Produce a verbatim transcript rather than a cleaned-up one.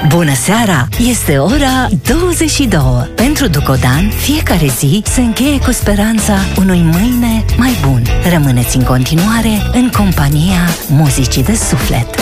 Bună seara! Este ora douăzeci și două. Pentru Ducodan, fiecare zi se încheie cu speranța unui mâine mai bun. Rămâneți în continuare în compania muzicii de suflet.